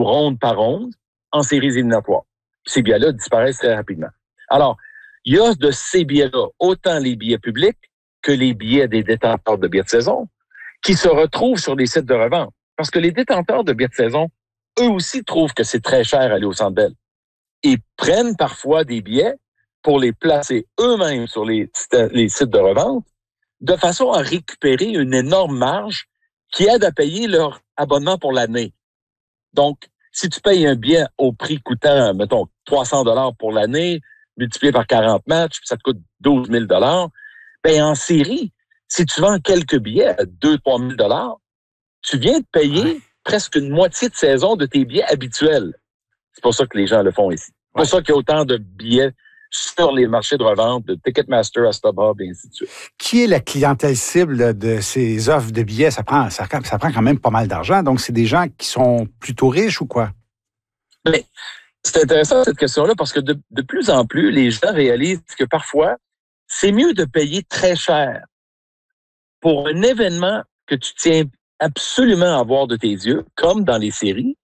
ronde par ronde en séries éliminatoires. Ces billets-là disparaissent très rapidement. Alors, il y a de ces billets-là, autant les billets publics que les billets des détenteurs de billets de saison, qui se retrouvent sur des sites de revente. Parce que les détenteurs de billets de saison, eux aussi trouvent que c'est très cher aller au Centre Bell. Ils prennent parfois des billets pour les placer eux-mêmes sur les sites de revente, de façon à récupérer une énorme marge qui aide à payer leur abonnement pour l'année. Donc, si tu payes un billet au prix coûtant, mettons, 300 $ pour l'année, multiplié par 40 matchs, puis ça te coûte 12 000 $, ben en série, si tu vends quelques billets à 2-3 000 $, tu viens de payer presque une moitié de saison de tes billets habituels. C'est pour ça que les gens le font ici. C'est pour ça qu'il y a autant de billets sur les marchés de revente, de Ticketmaster à StubHub et ainsi de suite. Qui est la clientèle cible de ces offres de billets? Ça prend quand même pas mal d'argent. Donc, c'est des gens qui sont plutôt riches ou quoi? Mais c'est intéressant cette question-là parce que de plus en plus, les gens réalisent que parfois, c'est mieux de payer très cher pour un événement que tu tiens absolument à voir de tes yeux, comme dans les séries,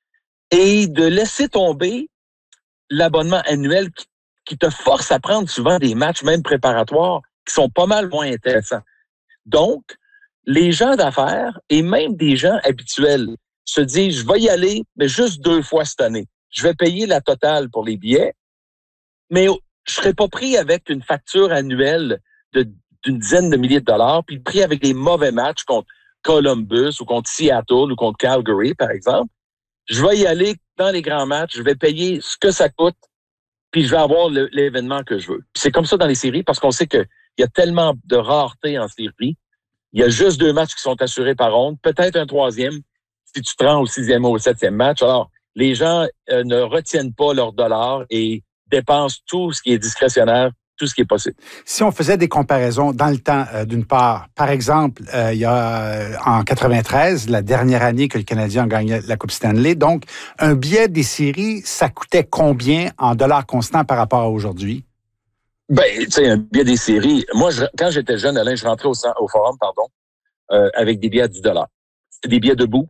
et de laisser tomber l'abonnement annuel qui te force à prendre souvent des matchs, même préparatoires, qui sont pas mal moins intéressants. Donc, les gens d'affaires et même des gens habituels se disent, je vais y aller, mais juste 2 fois cette année. Je vais payer la totale pour les billets, mais je serai pas pris avec une facture annuelle d'une dizaine de milliers de dollars, puis pris avec des mauvais matchs contre Columbus ou contre Seattle ou contre Calgary, par exemple. Je vais y aller dans les grands matchs, je vais payer ce que ça coûte, puis je vais avoir l'événement que je veux. Puis c'est comme ça dans les séries, parce qu'on sait qu'il y a tellement de rareté en série. Il y a juste 2 matchs qui sont assurés par ronde, peut-être un 3e, si tu te rends au 6e ou au 7e match. Alors, les gens ne retiennent pas leur dollar et dépensent tout ce qui est discrétionnaire, tout ce qui est possible. Si on faisait des comparaisons dans le temps, d'une part, par exemple, il y a en 93, la dernière année que le Canadien a gagné la Coupe Stanley, donc un billet des séries, ça coûtait combien en dollars constants par rapport à aujourd'hui? Ben, tu sais, un billet des séries. Moi, quand j'étais jeune, Alain, je rentrais au forum, avec des billets à 10 $. C'était des billets debout,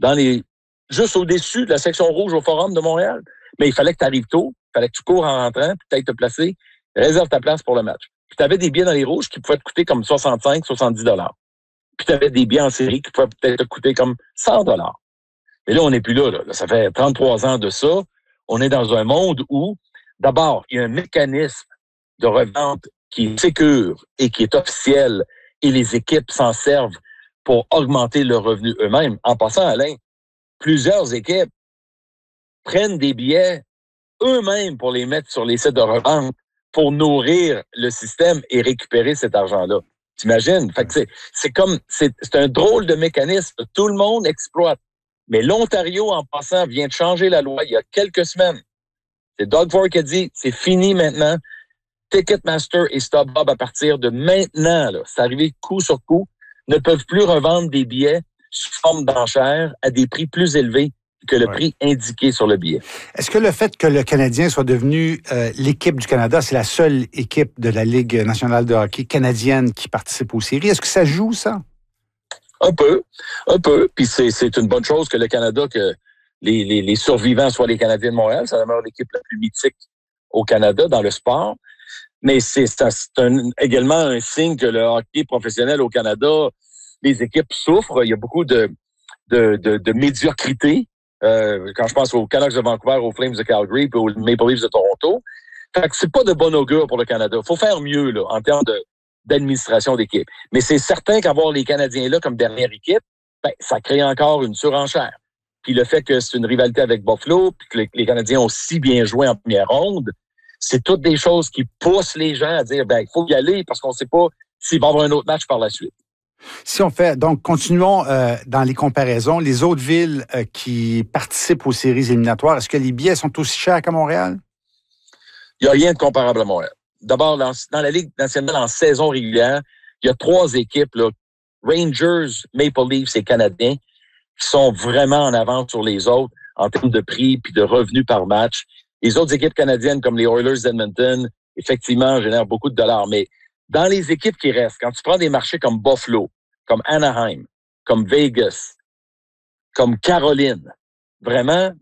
juste au-dessus de la section rouge au forum de Montréal. Mais il fallait que tu arrives tôt, il fallait que tu cours en rentrant, puis tu ailles te placer, réserve ta place pour le match. Puis tu avais des billets dans les rouges qui pouvaient te coûter comme 65, 70 $. Puis tu avais des billets en série qui pouvaient peut-être te coûter comme 100 $. Mais là, on n'est plus là. Ça fait 33 ans de ça. On est dans un monde où, d'abord, il y a un mécanisme de revente qui est sécure et qui est officiel et les équipes s'en servent pour augmenter leurs revenus eux-mêmes. En passant, Alain, plusieurs équipes prennent des billets eux-mêmes pour les mettre sur les sites de revente pour nourrir le système et récupérer cet argent-là. T'imagines? Fait que c'est un drôle de mécanisme. Tout le monde exploite. Mais l'Ontario, en passant, vient de changer la loi il y a quelques semaines. C'est Doug Ford qui a dit, c'est fini maintenant. Ticketmaster et StubHub, à partir de maintenant, là, c'est arrivé coup sur coup, ne peuvent plus revendre des billets sous forme d'enchères à des prix plus élevés que le prix indiqué sur le billet. Est-ce que le fait que le Canadien soit devenu l'équipe du Canada, c'est la seule équipe de la Ligue nationale de hockey canadienne qui participe aux séries, est-ce que ça joue, ça? Un peu. Puis c'est une bonne chose que le Canada, que les survivants soient les Canadiens de Montréal. Ça demeure l'équipe la plus mythique au Canada dans le sport. Mais c'est également un signe que le hockey professionnel au Canada, les équipes souffrent. Il y a beaucoup de médiocrité. Quand je pense aux Canucks de Vancouver, aux Flames de Calgary, puis aux Maple Leafs de Toronto. Fait que c'est pas de bon augure pour le Canada. Faut faire mieux là en termes d'administration d'équipe. Mais c'est certain qu'avoir les Canadiens là comme dernière équipe, ça crée encore une surenchère. Puis le fait que c'est une rivalité avec Buffalo, puis que les Canadiens ont si bien joué en première ronde, c'est toutes des choses qui poussent les gens à dire, il faut y aller parce qu'on ne sait pas s'il va y avoir un autre match par la suite. Si on fait, donc, continuons dans les comparaisons. Les autres villes qui participent aux séries éliminatoires, est-ce que les billets sont aussi chers qu'à Montréal? Il n'y a rien de comparable à Montréal. D'abord, dans la Ligue nationale en saison régulière, il y a 3 équipes, là, Rangers, Maple Leafs et Canadiens, qui sont vraiment en avance sur les autres en termes de prix puis de revenus par match. Les autres équipes canadiennes, comme les Oilers d'Edmonton, effectivement, génèrent beaucoup de dollars. Mais dans les équipes qui restent, quand tu prends des marchés comme Buffalo, comme Anaheim, comme Vegas, comme Caroline, vraiment,